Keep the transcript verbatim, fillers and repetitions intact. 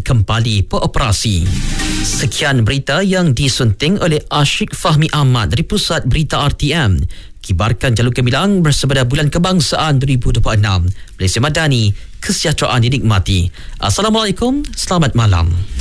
kembali beroperasi. Sekian berita yang disunting oleh Ashik Fahmi Ahmad dari Pusat Berita R T M. Kibarkan jalur gemilang bersama Bulan Kebangsaan dua ribu dua puluh enam. Malaysia Madani, kesejahteraan dinikmati. Assalamualaikum, selamat malam.